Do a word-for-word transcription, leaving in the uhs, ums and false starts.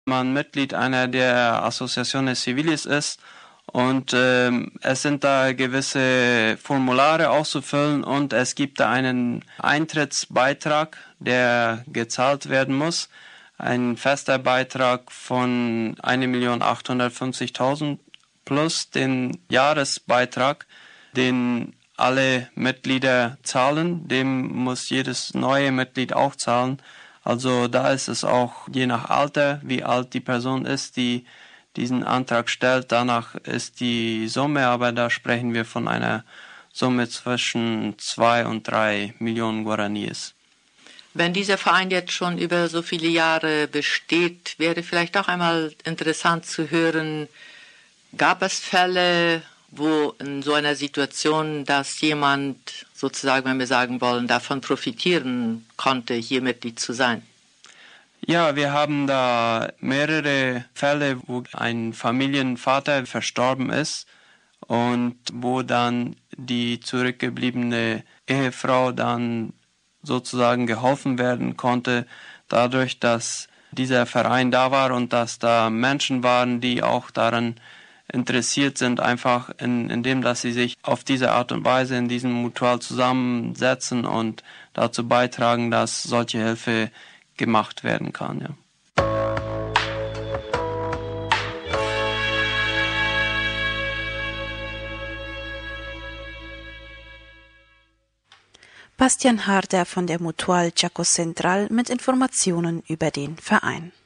man Mitglied einer der Associaciones Civiles ist. Und ähm, es sind da gewisse Formulare auszufüllen und es gibt da einen Eintrittsbeitrag, der gezahlt werden muss. Ein fester Beitrag von eine Million achthundertfünfzigtausend plus den Jahresbeitrag, den alle Mitglieder zahlen. Dem muss jedes neue Mitglied auch zahlen. Also da ist es auch je nach Alter, wie alt die Person ist, die diesen Antrag stellt. Danach ist die Summe, aber da sprechen wir von einer Summe zwischen zwei und drei Millionen Guaraníes. Wenn dieser Verein jetzt schon über so viele Jahre besteht, wäre vielleicht auch einmal interessant zu hören, gab es Fälle, wo in so einer Situation, dass jemand sozusagen, wenn wir sagen wollen, davon profitieren konnte, hier Mitglied zu sein? Ja, wir haben da mehrere Fälle, wo ein Familienvater verstorben ist und wo dann die zurückgebliebene Ehefrau dann sozusagen geholfen werden konnte, dadurch, dass dieser Verein da war und dass da Menschen waren, die auch daran interessiert sind, einfach in, in dem, dass sie sich auf diese Art und Weise in diesem Mutual zusammensetzen und dazu beitragen, dass solche Hilfe gemacht werden kann. Ja. Bastian Harder von der Mutual Chaco Central mit Informationen über den Verein.